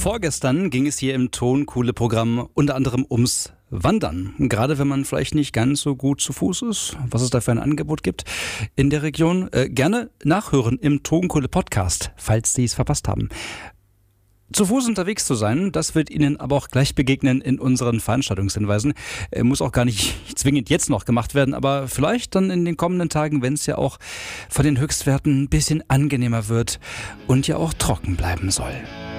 Vorgestern ging es hier im Tonkohle-Programm unter anderem ums Wandern. Gerade wenn man vielleicht nicht ganz so gut zu Fuß ist, was es da für ein Angebot gibt in der Region. Gerne nachhören im Tonkohle-Podcast, falls Sie es verpasst haben. Zu Fuß unterwegs zu sein, das wird Ihnen aber auch gleich begegnen in unseren Veranstaltungshinweisen. Muss auch gar nicht zwingend jetzt noch gemacht werden, aber vielleicht dann in den kommenden Tagen, wenn es ja auch von den Höchstwerten ein bisschen angenehmer wird und ja auch trocken bleiben soll.